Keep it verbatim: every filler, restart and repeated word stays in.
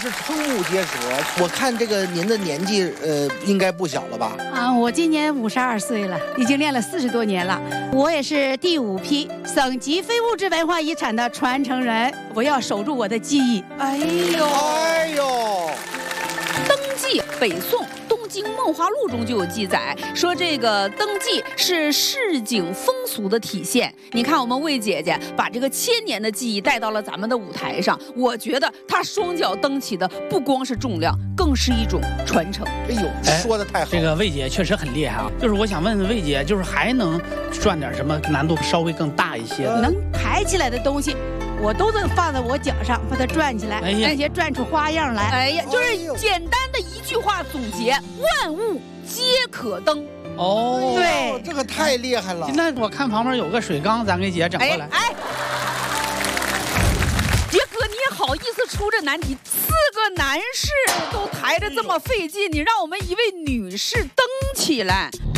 是瞠目结舌。我看这个您的年纪，呃，应该不小了吧？ 啊，我今年五十二岁了，已经练了四十多年了。我也是第五批省级非物质文化遗产的传承人，我要守住我的技艺。 哎呦， 哎呦， 登记，北宋。《东京梦华录》中就有记载，说这个登记是市井风俗的体现。你看，我们魏姐姐把这个千年的技艺带到了咱们的舞台上，我觉得她双脚蹬起的不光是重量，更是一种传承。 哎呦，说的太好了。 这个魏姐确实很厉害啊！就是我想问问魏姐，就是还能转点什么难度稍微更大一些的？ 能抬起来的东西。我都能放在我脚上，把它转起来，哎、而且转出花样来。 哎呀，就是简单的一句话总结：万物皆可登。 哦， 对， 这个太厉害了。 那我看旁边有个水缸，咱给姐整过来。 哎，哎杰哥，你也好意思出这难题？四个男士都抬着这么费劲，你让我们一位女士登起来。